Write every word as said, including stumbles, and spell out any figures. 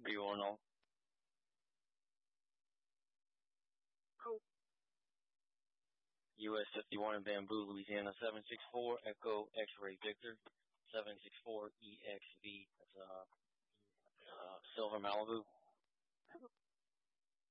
Are you on all? Cool. U S fifty-one in Bamboo, Louisiana, seven six four Echo X-Ray Victor, seven six four E X V. That's uh, uh, Silver Malibu.